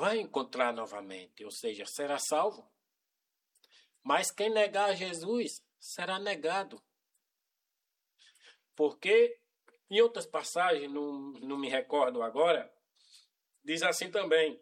vai encontrar novamente, ou seja, será salvo. Mas quem negar Jesus será negado. Porque, em outras passagens, não me recordo agora, diz assim também: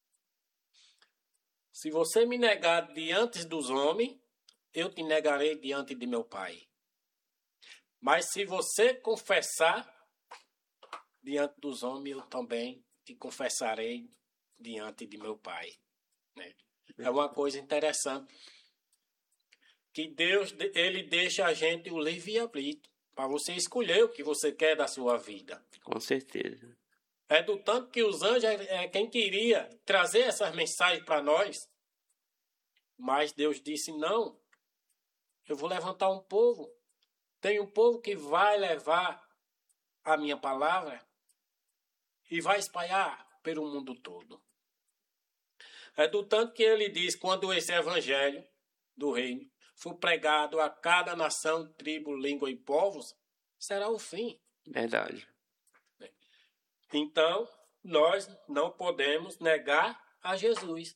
se você me negar diante dos homens, eu te negarei diante de meu Pai. Mas se você confessar diante dos homens, eu também te confessarei diante de meu Pai. Né? É uma coisa interessante que Deus, ele deixa a gente o livre-arbítrio para você escolher o que você quer da sua vida. Com certeza. É do tanto que os anjos é quem queria trazer essas mensagens para nós. Mas Deus disse: não, eu vou levantar um povo. Tem um povo que vai levar a minha palavra e vai espalhar pelo mundo todo. É do tanto que ele diz: quando esse evangelho do reino for pregado a cada nação, tribo, língua e povos, será o fim. Verdade. Então, nós não podemos negar a Jesus.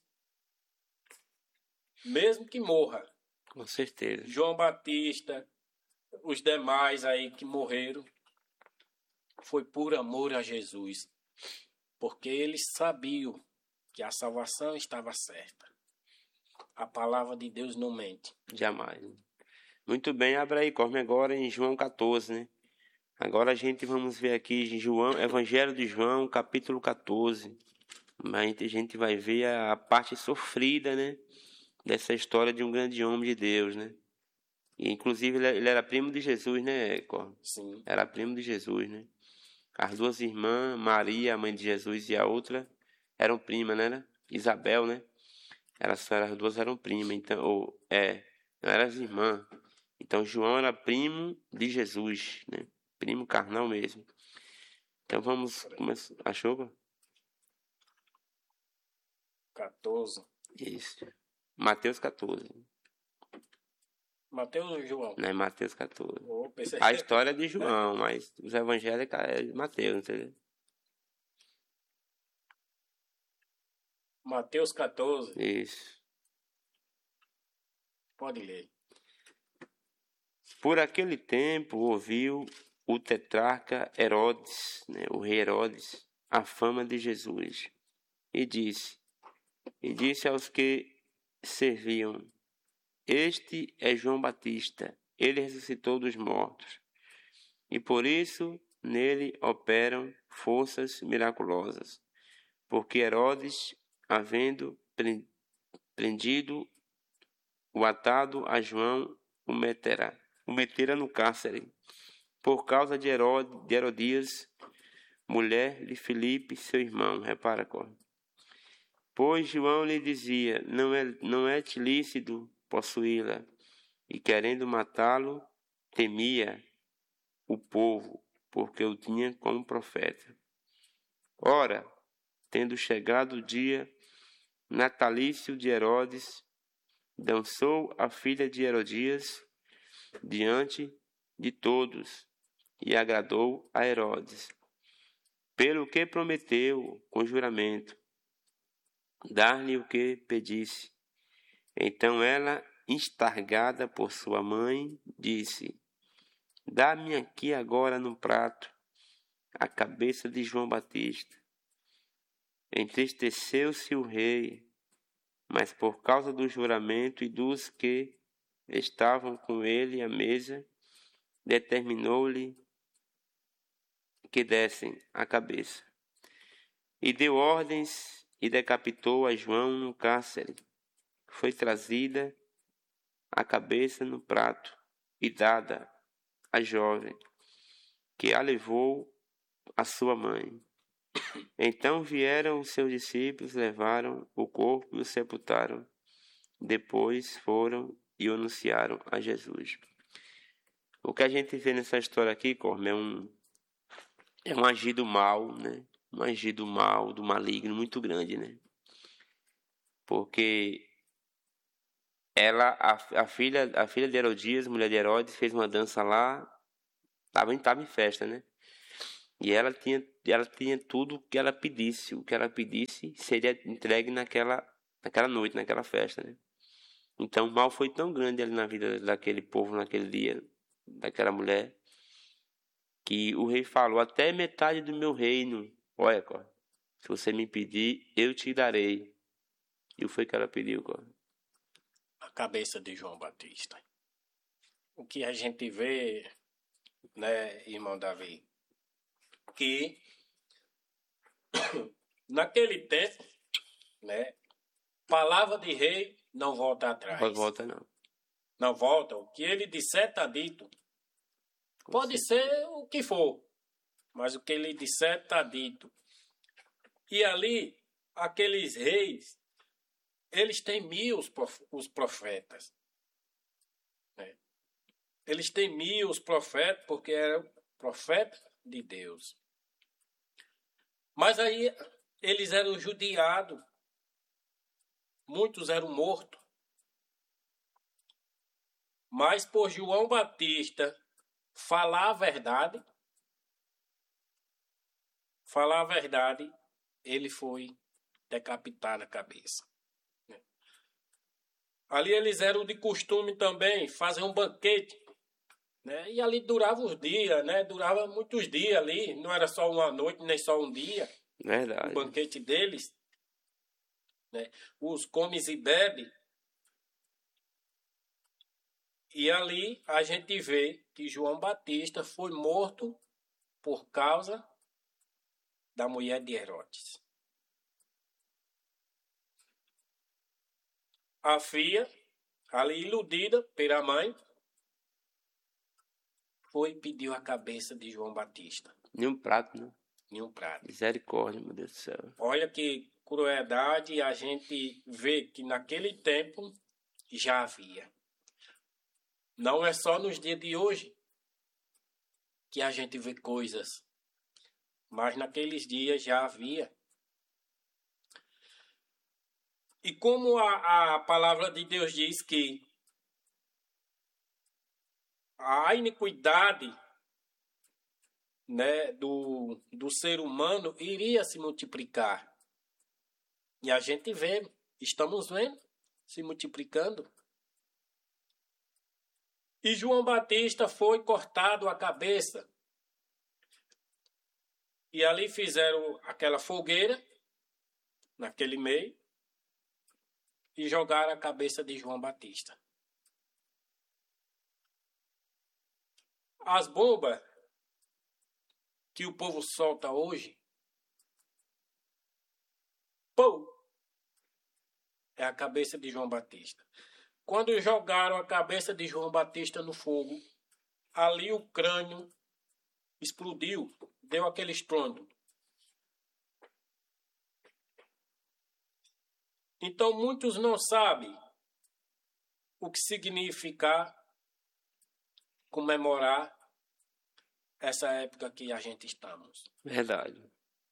Mesmo que morra. Com certeza. João Batista, os demais aí que morreram, foi por amor a Jesus. Porque eles sabiam que a salvação estava certa. A palavra de Deus não mente. Jamais. Muito bem, abra aí, Corme, agora em João 14, né? Agora vamos ver aqui João, Evangelho de João, capítulo 14. Mas a gente vai ver a parte sofrida, né? Dessa história de um grande homem de Deus, né? E, inclusive, ele era primo de Jesus, né, Corme? Sim. Era primo de Jesus, né? As duas irmãs, Maria, a mãe de Jesus, e a outra, eram primas, né? Isabel, né? As duas eram primas, então, não eram as irmãs. Então, João era primo de Jesus, né? Primo carnal mesmo. Então, vamos começar. Achou? 14. Isso. Mateus 14. Mateus ou João? Não, é Mateus 14. Oh, pensei... A história é de João, mas os evangélicos é de Mateus, entendeu? Mateus 14. Isso. Pode ler. Por aquele tempo ouviu o tetrarca Herodes, né, o rei Herodes, a fama de Jesus, e disse aos que serviam: este é João Batista, ele ressuscitou dos mortos, e por isso nele operam forças miraculosas, porque Herodes, havendo prendido o atado a João, o metera no cárcere, por causa de Herodias, mulher de Filipe, seu irmão. Repara, Corre. Pois João lhe dizia: não é lícito possuí-la, e querendo matá-lo, temia o povo, porque o tinha como profeta. Ora, tendo chegado o dia natalício de Herodes, dançou a filha de Herodias diante de todos e agradou a Herodes, pelo que prometeu com juramento dar-lhe o que pedisse. Então ela, estargada por sua mãe, disse: dá-me aqui agora no prato a cabeça de João Batista. Entristeceu-se o rei, mas por causa do juramento e dos que estavam com ele à mesa, determinou-lhe que dessem a cabeça. E deu ordens e decapitou a João no cárcere. Foi trazida a cabeça no prato e dada à jovem, que a levou à sua mãe. Então vieram os seus discípulos, levaram o corpo e o sepultaram. Depois foram e o anunciaram a Jesus. O que a gente vê nessa história aqui, Corme, é um agir do mal, né? Um agir do mal, do maligno muito grande, né? Porque a filha de Herodias, mulher de Herodes, fez uma dança lá, estava em festa, né? E ela tinha ela tinha tudo o que ela pedisse. O que ela pedisse seria entregue naquela noite, naquela festa, né? Então o mal foi tão grande ali na vida daquele povo naquele dia, daquela mulher, que o rei falou: até metade do meu reino, olha, se você me pedir, eu te darei. E o foi que ela pediu, A cabeça de João Batista. O que a gente vê, né, irmão Davi, que naquele tempo, né, palavra de rei não volta atrás. Não volta, não. Não volta. O que ele disser está dito. Pode ser o que for, mas o que ele disser está dito. E ali, aqueles reis, eles temiam os profetas. Né? Eles temiam os profetas porque eram profetas de Deus. Mas aí eles eram judiados. Muitos eram mortos. Mas por João Batista falar a verdade, ele foi decapitado a cabeça. Ali eles eram de costume também fazer um banquete, né? E ali durava os dias, né? Durava muitos dias ali, não era só uma noite, nem só um dia. Verdade. O banquete deles, né? Os comes e bebe. E ali a gente vê que João Batista foi morto por causa da mulher de Herodes. A filha, ali iludida pela mãe, foi e pediu a cabeça de João Batista. Nenhum prato, né? Nenhum prato. Misericórdia, meu Deus do céu. Olha que crueldade a gente vê que naquele tempo já havia. Não é só nos dias de hoje que a gente vê coisas, mas naqueles dias já havia. E como a palavra de Deus diz que a iniquidade, né, do ser humano iria se multiplicar. E a gente vê, estamos vendo, se multiplicando. E João Batista foi cortado a cabeça. E ali fizeram aquela fogueira, naquele meio, e jogaram a cabeça de João Batista. As bombas que o povo solta hoje, pô, é a cabeça de João Batista. Quando jogaram a cabeça de João Batista no fogo, ali o crânio explodiu, deu aquele estrondo. Então muitos não sabem o que significa comemorar essa época que a gente estamos. Verdade.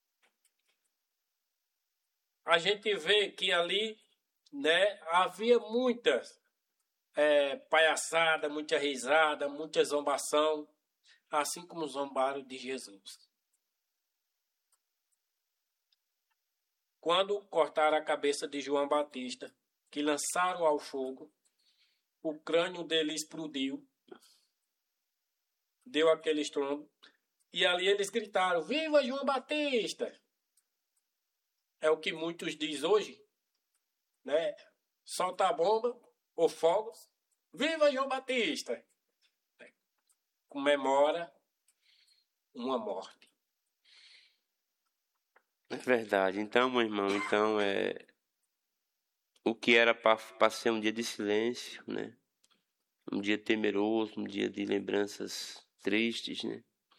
A gente vê que ali, né, havia muitas palhaçada, muita risada, muita zombação, assim como zombaram de Jesus. Quando cortaram a cabeça de João Batista, que lançaram ao fogo, o crânio dele explodiu, deu aquele estrondo, e ali eles gritaram: "Viva João Batista!" É o que muitos dizem hoje, né? Solta a bomba ou fogos, "Viva João Batista!" Comemora uma morte. É verdade. Então, meu irmão, o que era para ser um dia de silêncio, né? Um dia temeroso, um dia de lembranças tristes, né?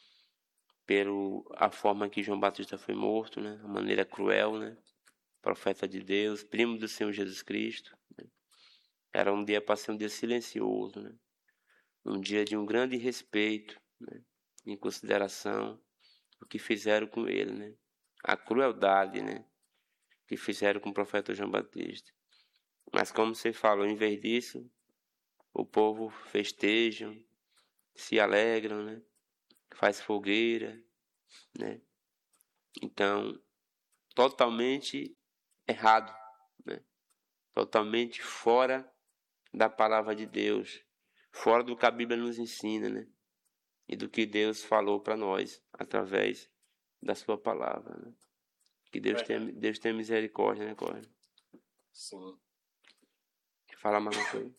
A forma que João Batista foi morto, né? A maneira cruel, né? Profeta de Deus, primo do Senhor Jesus Cristo, né? Era um dia para ser um dia silencioso, né? Um dia de um grande respeito, né? Em consideração o que fizeram com ele, né? A crueldade, né? Que fizeram com o profeta João Batista. Mas como você falou, em vez disso, o povo festejam, se alegram, né? Faz fogueira, né? Então, totalmente errado, né? Totalmente fora da palavra de Deus, fora do que a Bíblia nos ensina, né? E do que Deus falou para nós através da sua palavra, né? Que Deus tenha misericórdia, né, Córdia? Sim. Quer falar mais uma coisa?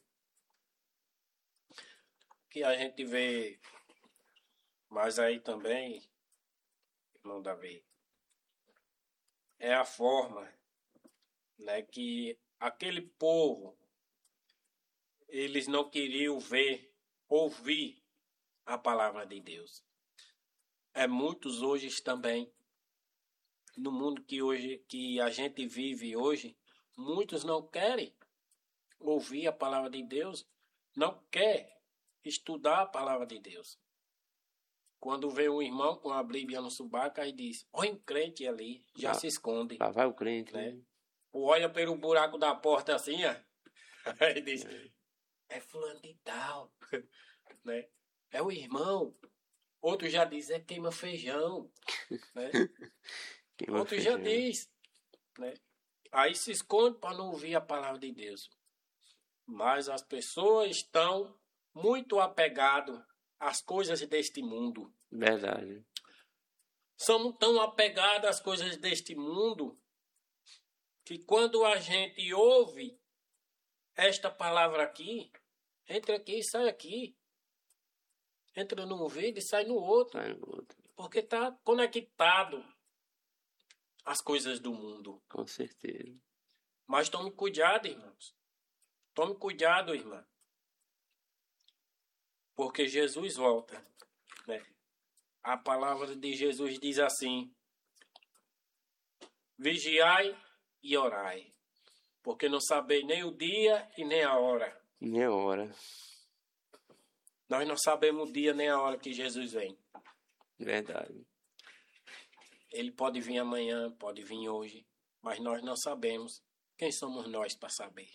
Que a gente vê, mas aí também, irmão Davi, é a forma, né, que aquele povo, eles não queriam ouvir a palavra de Deus. Muitos hoje também, no mundo que a gente vive hoje, muitos não querem ouvir a palavra de Deus, não quer estudar a palavra de Deus. Quando vê um irmão com a Bíblia no subaco, aí diz, olha um crente ali, já se esconde. Lá vai o crente, né? Ou olha pelo buraco da porta assim, ó, aí diz, é fulano de tal, né? É o irmão. Outro já diz, é queima feijão, né? Outro já diz, né? Aí se esconde para não ouvir a palavra de Deus. Mas as pessoas estão muito apegadas às coisas deste mundo. Verdade. São tão apegadas às coisas deste mundo que quando a gente ouve esta palavra aqui, entra aqui e sai aqui. Entra num ouvido e sai no outro. Porque está conectado às coisas do mundo. Com certeza. Mas tome cuidado, irmãos. Tome cuidado, irmã. Porque Jesus volta, né? A palavra de Jesus diz assim: vigiai e orai, porque não sabeis nem o dia e nem a hora. Nem a hora. Nós não sabemos o dia nem a hora que Jesus vem. Verdade. Ele pode vir amanhã, pode vir hoje, mas nós não sabemos. Quem somos nós para saber?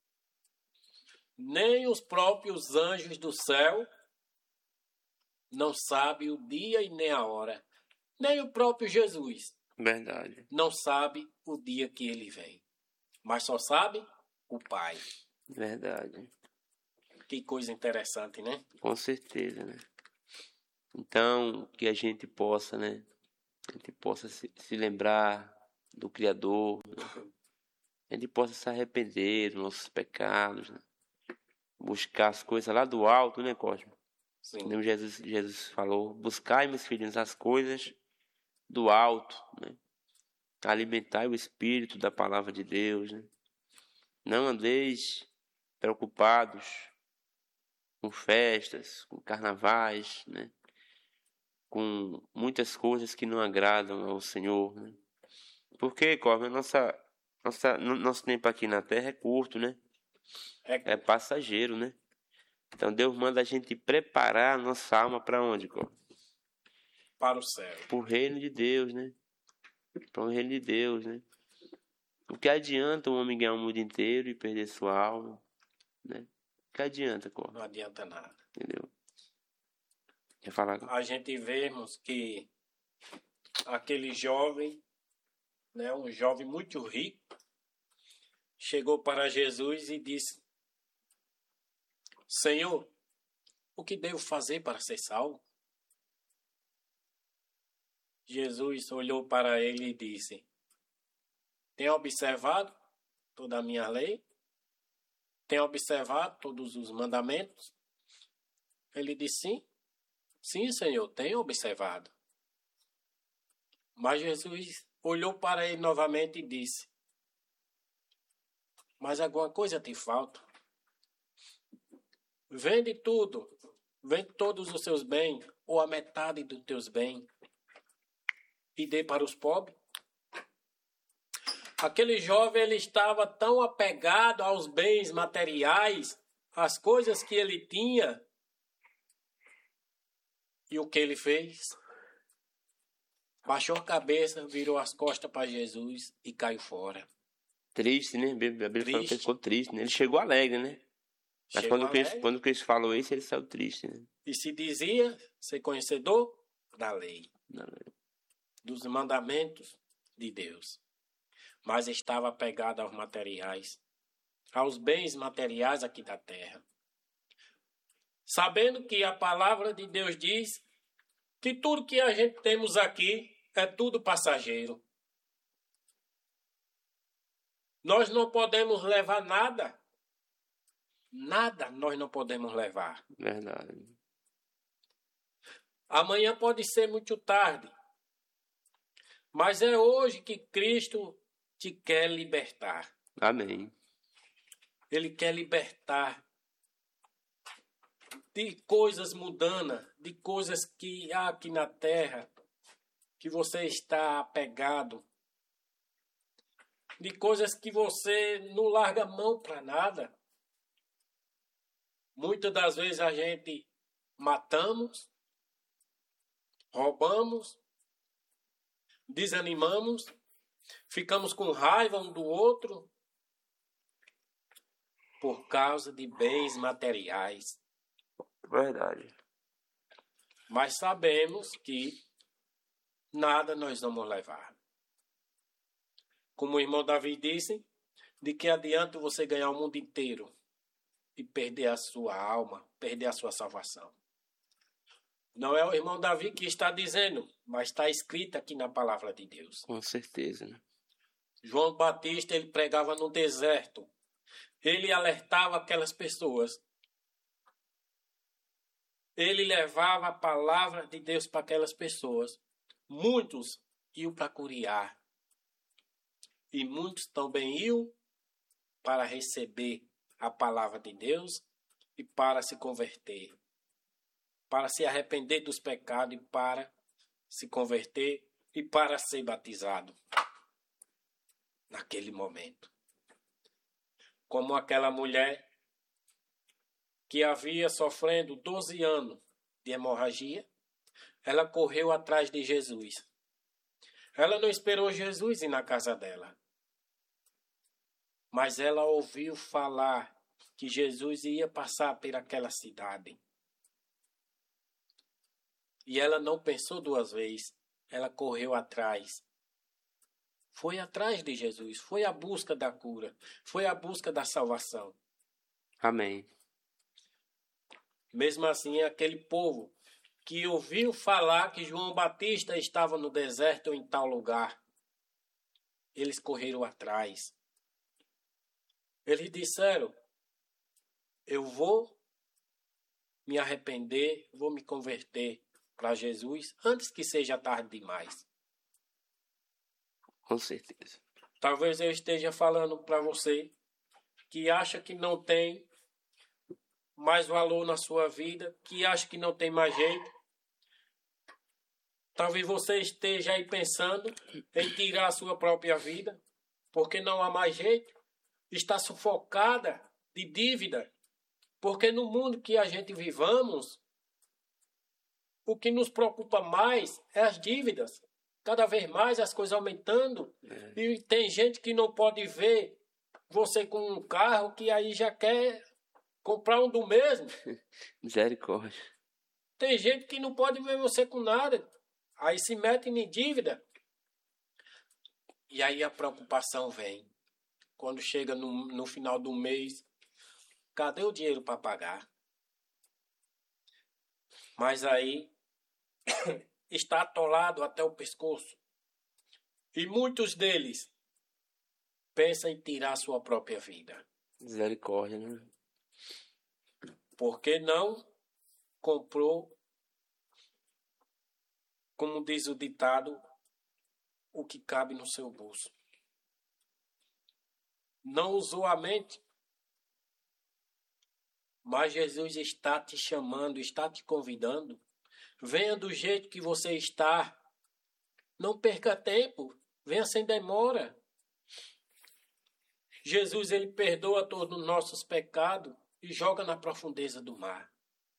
Nem os próprios anjos do céu não sabem o dia e nem a hora. Nem o próprio Jesus. Verdade. Não sabe o dia que ele vem. Mas só sabe o Pai. Verdade. Que coisa interessante, né? Com certeza, né? Então, que a gente possa, né? A gente possa se lembrar do Criador, né? A gente possa se arrepender dos nossos pecados, né? Buscar as coisas lá do alto, né, Cosmo? Sim. Como Jesus falou, buscai, meus filhos, as coisas do alto, né? Alimentai o espírito da palavra de Deus, né? Não andeis preocupados com festas, com carnavais, né? Com muitas coisas que não agradam ao Senhor, né? Porque, Cosmo, nosso tempo aqui na Terra é curto, né? É passageiro, né? Então Deus manda a gente preparar a nossa alma para onde, Cosmo? Para o céu. Para o reino de Deus, né? Para o reino de Deus, né? O que adianta um homem ganhar o mundo inteiro e perder sua alma, né? O que adianta, Cosmo? Não adianta nada. Entendeu? Quer falar? A gente vemos que aquele jovem, né, um jovem muito rico, chegou para Jesus e disse: Senhor, o que devo fazer para ser salvo? Jesus olhou para ele e disse: tem observado toda a minha lei? Tem observado todos os mandamentos? Ele disse: sim. Sim, Senhor, tenho observado. Mas Jesus olhou para ele novamente e disse: mas alguma coisa te falta. Vende tudo, vende todos os seus bens, ou a metade dos teus bens, e dê para os pobres. Aquele jovem, ele estava tão apegado aos bens materiais, às coisas que ele tinha. E o que ele fez? Baixou a cabeça, virou as costas para Jesus e caiu fora. Triste, né? A Bíblia falou que ele ficou triste, né? Ele chegou alegre, né? Mas quando Cristo falou isso, ele saiu triste, né? E se dizia ser conhecedor da lei. dos mandamentos de Deus, mas estava apegado aos materiais, aos bens materiais aqui da terra. Sabendo que a palavra de Deus diz que tudo que a gente temos aqui é tudo passageiro. Nós não podemos levar nada. Nada nós não podemos levar. Verdade. Amanhã pode ser muito tarde. Mas é hoje que Cristo te quer libertar. Amém. Ele quer libertar de coisas mundanas, de coisas que há aqui na terra, que você está apegado, de coisas que você não larga mão para nada. Muitas das vezes a gente matamos, roubamos, desanimamos, ficamos com raiva um do outro por causa de bens materiais. Verdade. Mas sabemos que nada nós vamos levar. Como o irmão Davi disse, de que adianta você ganhar o mundo inteiro e perder a sua alma, perder a sua salvação. Não é o irmão Davi que está dizendo, mas está escrito aqui na palavra de Deus. Com certeza, né? João Batista, ele pregava no deserto. Ele alertava aquelas pessoas. Ele levava a palavra de Deus para aquelas pessoas. Muitos iam para curiar. E muitos também iam para receber a palavra de Deus e para se converter. Para se arrepender dos pecados e para se converter e para ser batizado. Naquele momento. Como aquela mulher que havia sofrendo 12 anos de hemorragia, ela correu atrás de Jesus. Ela não esperou Jesus ir na casa dela. Mas ela ouviu falar que Jesus ia passar por aquela cidade. E ela não pensou duas vezes. Ela correu atrás. Foi atrás de Jesus. Foi à busca da cura. Foi à busca da salvação. Amém. Mesmo assim, aquele povo que ouviu falar que João Batista estava no deserto ou em tal lugar, eles correram atrás. Eles disseram, eu vou me arrepender, vou me converter para Jesus antes que seja tarde demais. Com certeza. Talvez eu esteja falando para você que acha que não tem mais valor na sua vida, que acha que não tem mais jeito. Talvez você esteja aí pensando em tirar a sua própria vida, porque não há mais jeito. Está sufocada de dívida, porque no mundo que a gente vivamos, o que nos preocupa mais é as dívidas. Cada vez mais as coisas aumentando. E tem gente que não pode ver você com um carro que aí já quer comprar um do mesmo. Misericórdia. Tem gente que não pode ver você com nada. Aí se mete em dívida. E aí a preocupação vem. Quando chega no final do mês, cadê o dinheiro para pagar? Mas aí está atolado até o pescoço. E muitos deles pensam em tirar sua própria vida. Misericórdia, né? Porque não comprou, como diz o ditado, o que cabe no seu bolso. Não usou a mente. Mas Jesus está te chamando, está te convidando. Venha do jeito que você está. Não perca tempo. Venha sem demora. Jesus, ele perdoa todos os nossos pecados e joga na profundeza do mar.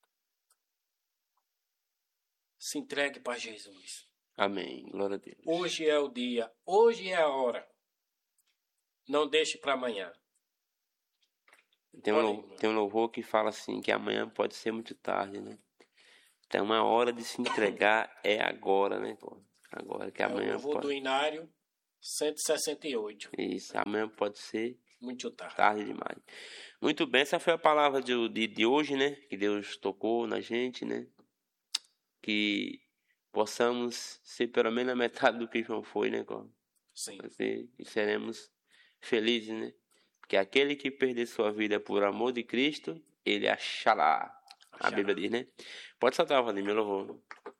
Se entregue para Jesus. Amém. Glória a Deus. Hoje é o dia. Hoje é a hora. Não deixe para amanhã. Tem um louvor que fala assim, que amanhã pode ser muito tarde, né? Então a hora de se entregar é agora, né, pô? Agora que amanhã Eu vou pode... do Inário 168. Isso, amanhã pode ser Muito tarde. tarde demais. Muito bem, essa foi a palavra de hoje, né? Que Deus tocou na gente, né? Que possamos ser pelo menos a metade do que João foi, né? Sim. E seremos felizes, né? Porque aquele que perder sua vida por amor de Cristo, ele achará. A Bíblia diz, né? Pode soltar, Vladimir, eu vou.